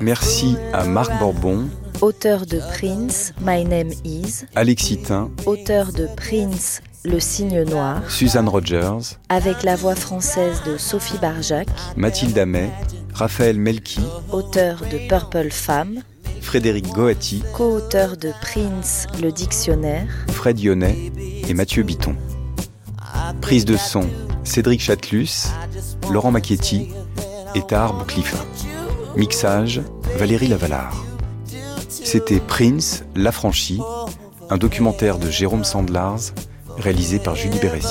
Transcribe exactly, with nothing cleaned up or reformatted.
Merci à Marc Borbon, auteur de Prince, My Name Is, Alexis Tin, auteur de Prince, Le Cygne Noir, Suzanne Rogers, avec la voix française de Sophie Barjac, Mathilde Amet, Raphaël Melki, auteur de Purple Femme, Frédéric Goati, co-auteur de Prince, le dictionnaire, Fred Yonnet et Mathieu Biton. Prise de son, Cédric Chatelus, Laurent Macchietti et Tahar Bouklifa. Mixage, Valérie Lavalard. C'était Prince, l'Affranchi, un documentaire de Jérôme Sandlars, réalisé par Julie Béressi.